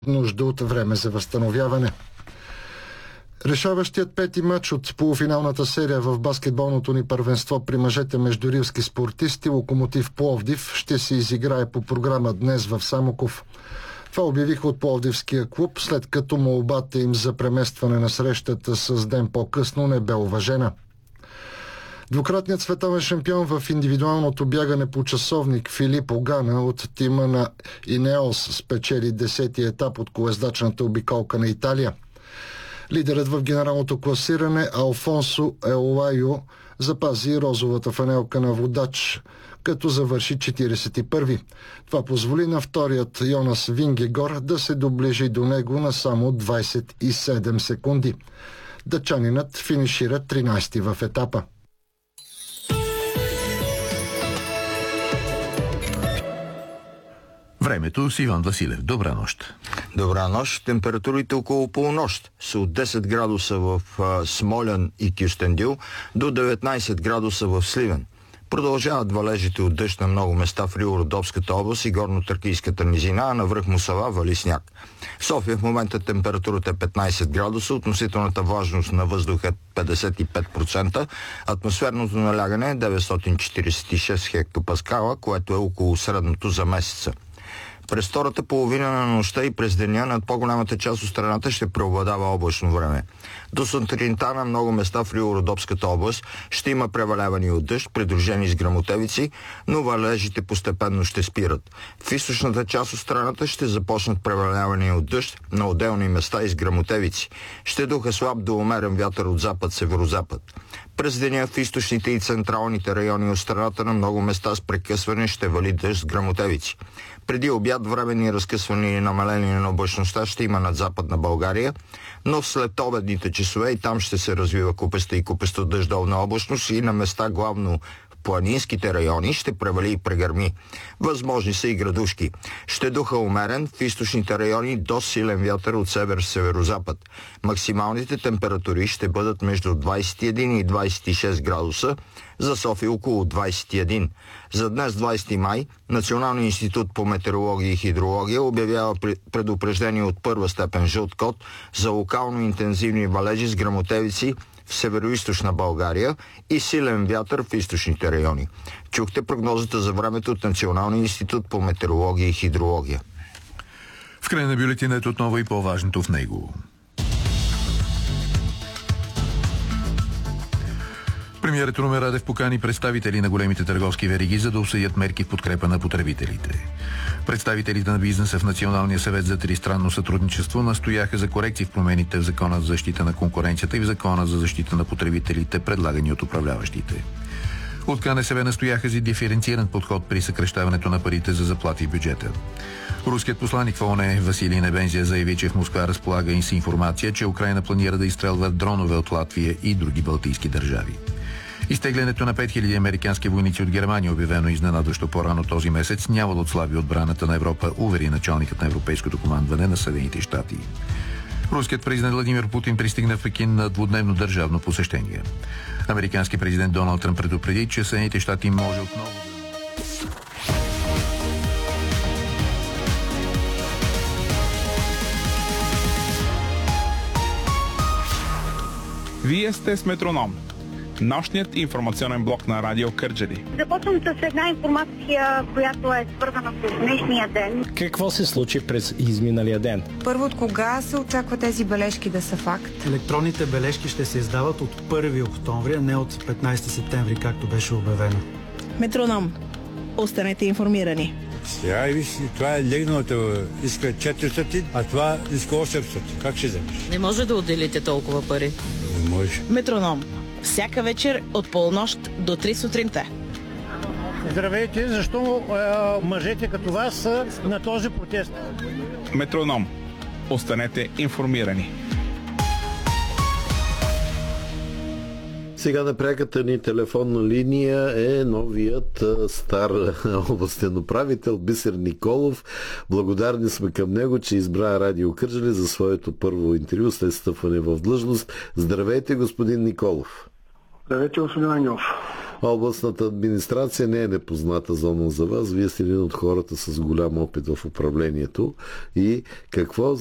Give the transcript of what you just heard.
нужда от време за възстановяване. Решаващият пети матч от полуфиналната серия в баскетболното ни първенство при мъжете между рилски спортисти Локомотив Пловдив ще се изиграе по програма днес в Самоков. Това обявиха от Пловдивския клуб, след като молбата им за преместване на срещата с ден по-късно не бе уважена. Двукратният световен шампион в индивидуалното бягане по часовник Филип Огана от тима на Инеос спечели 10-ти етап от колездачната обиколка на Италия. Лидерът в генералното класиране Алфонсо Елайо запази розовата фанелка на водач, като завърши 41-ви. Това позволи на вторият Йонас Вингегор да се доближи до него на само 27 секунди. Дъчанинът финишира 13-ти в етапа. Времето с Иван Василев. Добра нощ. Добра нощ. Температурите около полунощ са от 10 градуса в Смолян и Кюстендил до 19 градуса в Сливен. Продължават валежите от дъжд на много места в Рило-Родопската област и горно-тракийската низина, а на връх Мусала вали сняг. В София в момента температурата е 15 градуса, относителната влажност на въздуха е 55%, атмосферното налягане е 946 хектопаскала, което е около средното за месеца. През втората половина на нощта и през деня над по-голямата част от страната ще преобладава облачно време. До сутринта на много места в Рило-Родопската област ще има превалявания от дъжд, придружени с гръмотевици, но валежите постепенно ще спират. В източната част от страната ще започнат превалявания от дъжд на отделни места и с гръмотевици. Ще духа слаб до умерен вятър от запад-северозапад. През деня в източните и централните райони от страната на много места с прекъсване ще вали дъжд с гръмотевици. Преди обяд временни разкъсвания и намаление на облачността ще има над Западна България, но след обедните часове и там ще се развива купеста и купесто дъждовна облачност и на места главно в планинските райони ще превали и прегърми. Възможни са и градушки. Ще духа умерен в източните райони до силен вятър от север-северозапад. Максималните температури ще бъдат между 21 и 26 градуса, за София около 21. За днес, 20 май, Националният институт по метеорология и хидрология обявява предупреждение от първа степен жълт код за локално интензивни валежи с гръмотевици в североизточна България и силен вятър в източните райони. Чухте прогнозата за времето от Националния институт по метеорология и хидрология. В края на бюлетинът отново и по-важното в него. Премиерът Румен Радев покани представители на големите търговски вериги, за да обсъдят мерки в подкрепа на потребителите. Представителите на бизнеса в Националния съвет за тристранно сътрудничество настояха за корекции в промените в Закона за защита на конкуренцията и в Закона за защита на потребителите, предлагани от управляващите. От КНСБ настояха за диференциран подход при съкращаването на парите за заплати в бюджета. Руският посланик в ООН Василий Небензия заяви, че в Москва разполага и с информация, че Украйна планира да изстрелва дронове от Латвия и други балтийски държави. Изтеглянето на 5000 американски войници от Германия, обявено изненадващо по-рано този месец, няма да отслаби отбраната на Европа, увери началникът на Европейското командване на Съединените щати. Руският президент Владимир Путин пристигна в Пекин на двудневно държавно посещение. Американски президент Доналд Тръмп предупреди, че Съединените щати може отново Вие сте с Метроном, нощният информационен блок на Радио Кърджали. Започвам с една информация, която е свързана с днешния ден. Какво се случи през изминалия ден? Първо, от кога се очаква тези бележки да са факт? Електронните бележки ще се издават от 1 октомври, а не от 15 септември, както беше обявено. Метроном. Останете информирани. Сега и виж, това е легналата, иска 400, а това иска 800. Как ще вземеш? Не може да отделите толкова пари. Не може. Метроном. Всяка вечер от полунощ до 3 сутринта. Здравейте, защо мъжете като вас са на този протест? Метроном. Останете информирани. Сега на пряката ни телефонна линия е новият стар областен управител Бисер Николов. Благодарни сме към него, че избра Радио Кърджали за своето първо интервю след стъпване в длъжност. Здравейте, господин Николов. Здравейте, господин Ангелов. Областната администрация не е непозната зона за вас. Вие сте един от хората с голям опит в управлението. И какво